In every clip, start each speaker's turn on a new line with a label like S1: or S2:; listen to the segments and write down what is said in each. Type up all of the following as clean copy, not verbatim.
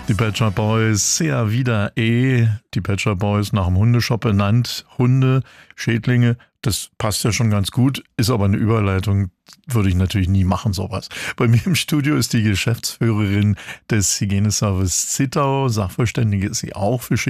S1: Die Pet Shop Boys, ja wieder die Pet Shop Boys nach dem Hundeshop benannt. Hunde, Schädlinge, das passt ja schon ganz gut, ist aber eine Überleitung, würde ich natürlich nie machen, sowas. Bei mir im Studio ist die Geschäftsführerin des Hygieneservice Zittau. Sachverständige ist sie auch für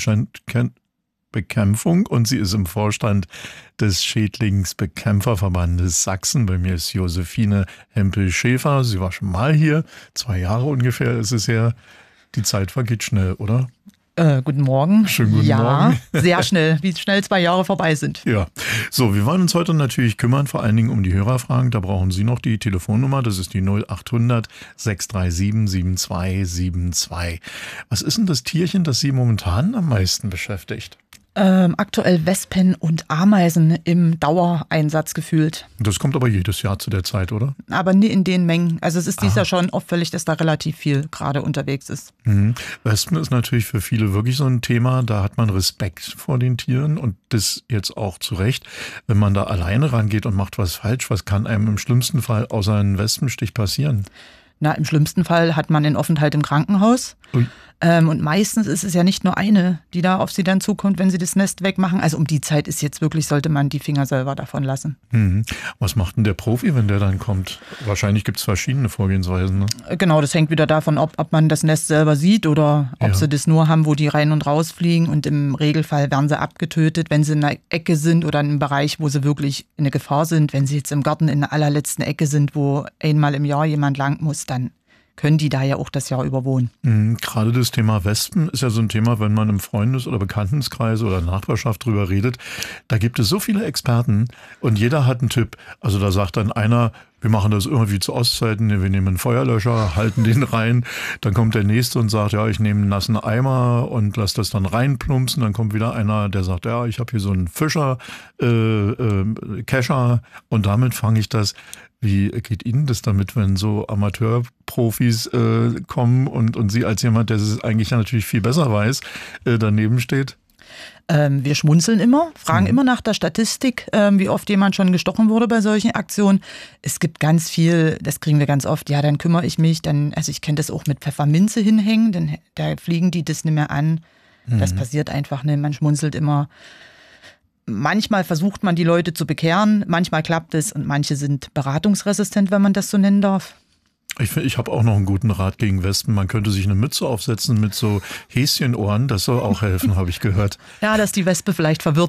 S1: Schädlingsbekämpfung und sie ist im Vorstand des Schädlingsbekämpferverbandes Sachsen. Bei mir ist Josephine Hempel-Schäfer. Sie war schon mal hier, 2 Jahre ungefähr ist es her. Die Zeit vergeht schnell, oder?
S2: Guten Morgen.
S1: Schönen guten Morgen.
S2: Ja, sehr schnell, wie schnell 2 Jahre vorbei sind.
S1: Ja, so, wir wollen uns heute natürlich kümmern, vor allen Dingen um die Hörerfragen. Da brauchen Sie noch die Telefonnummer, das ist die 0800 637 7272. Was ist denn das Tierchen, das Sie momentan am meisten beschäftigt?
S2: Aktuell Wespen und Ameisen im Dauereinsatz gefühlt.
S1: Das kommt aber jedes Jahr zu der Zeit, oder?
S2: Aber nie in den Mengen. Also es ist dieses Jahr schon auffällig, dass da relativ viel gerade unterwegs ist.
S1: Wespen ist natürlich für viele wirklich so ein Thema. Da hat man Respekt vor den Tieren und das jetzt auch zu Recht. Wenn man da alleine rangeht und macht was falsch, was kann einem im schlimmsten Fall außer einem Wespenstich passieren?
S2: Na, im schlimmsten Fall hat man den Aufenthalt im Krankenhaus.
S1: Ui.
S2: Und meistens ist es ja nicht nur eine, die da auf sie dann zukommt, wenn sie das Nest wegmachen. Also um die Zeit ist jetzt wirklich, sollte man die Finger selber davon lassen.
S1: Was macht denn der Profi, wenn der dann kommt? Wahrscheinlich gibt es verschiedene Vorgehensweisen, ne?
S2: Genau, das hängt wieder davon ab, ob man das Nest selber sieht oder ob sie das nur haben, wo die rein und raus fliegen. Und im Regelfall werden sie abgetötet, wenn sie in einer Ecke sind oder in einem Bereich, wo sie wirklich in eine Gefahr sind. Wenn sie jetzt im Garten in der allerletzten Ecke sind, wo einmal im Jahr jemand lang muss, dann können die da ja auch das Jahr überwohnen.
S1: Gerade das Thema Wespen ist ja so ein Thema, wenn man im Freundes- oder Bekanntenkreis oder Nachbarschaft drüber redet. Da gibt es so viele Experten und jeder hat einen Tipp. Also da sagt dann einer, wir machen das irgendwie zu Ostzeiten, wir nehmen einen Feuerlöscher, halten den rein. Dann kommt der Nächste und sagt, ja, ich nehme einen nassen Eimer und lasse das dann reinplumpsen. Dann kommt wieder einer, der sagt, ja, ich habe hier so einen Fischer, Kescher und damit fange ich das. Wie geht Ihnen das damit, wenn so Amateurprofis kommen und Sie als jemand, der es eigentlich natürlich viel besser weiß, daneben steht?
S2: Wir schmunzeln immer, fragen immer nach der Statistik, wie oft jemand schon gestochen wurde bei solchen Aktionen. Es gibt ganz viel, das kriegen wir ganz oft, ja, dann kümmere ich mich, also ich kenne das auch mit Pfefferminze hinhängen, denn da fliegen die das nicht mehr an. Das passiert einfach nicht, man schmunzelt immer. Manchmal versucht man die Leute zu bekehren, manchmal klappt es und manche sind beratungsresistent, wenn man das so nennen darf.
S1: Ich habe auch noch einen guten Rat gegen Wespen. Man könnte sich eine Mütze aufsetzen mit so Häschenohren, das soll auch helfen, habe ich gehört.
S2: Ja, dass die Wespe vielleicht verwirrt